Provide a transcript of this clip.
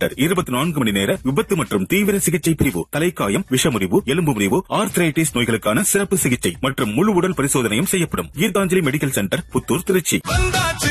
Centre 24 மணி நேர விபத்து மற்றும் தீவிர சிகிச்சை பிரிவு, தலைக்காயம், விஷமுறிவு, எலும்பு முறிவு, ஆர்த்ரைட்டிஸ் நோய்களுக்கான சிறப்பு சிகிச்சை மற்றும் முழு உடல் பரிசோதனையும் செய்யப்படும். Gitanjali medical centre, Puthur, Trichy.